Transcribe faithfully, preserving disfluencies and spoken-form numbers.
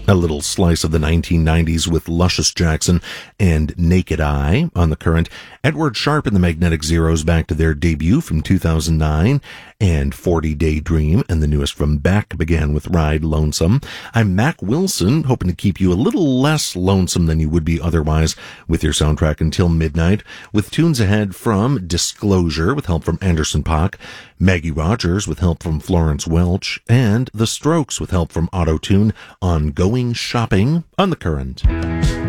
A little slice of the nineteen nineties with Luscious Jackson and Naked Eye on The Current. Edward Sharpe and the Magnetic Zeros back to their debut from two thousand nine, and forty Day Dream, and the newest from Beck began with Ride Lonesome. I'm Mac Wilson, hoping to keep you a little less lonesome than you would be otherwise with your soundtrack until midnight, with tunes ahead from Disclosure with help from Anderson .Paak, Maggie Rogers with help from Florence Welch, and The Strokes with help from Auto-Tune on Going Shopping on The Current.